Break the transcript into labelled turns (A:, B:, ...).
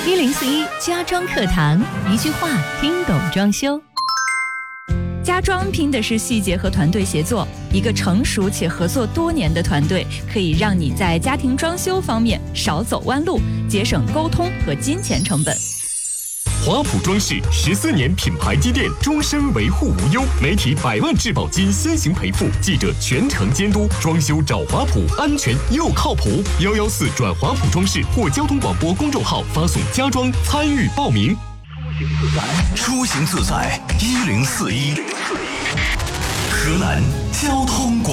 A: 1041家装课堂，一句话听懂装修。家装拼的是细节和团队协作，一个成熟且合作多年的团队，可以让你在家庭装修方面少走弯路，节省沟通和金钱成本。
B: 华普装饰14年品牌积淀，终身维护无忧，媒体100万质保金先行赔付，记者全程监督，装修找华普，安全又靠谱。114转华普装饰或交通广播公众号发送家装参与报名。
C: 出行自在1041，河南交通广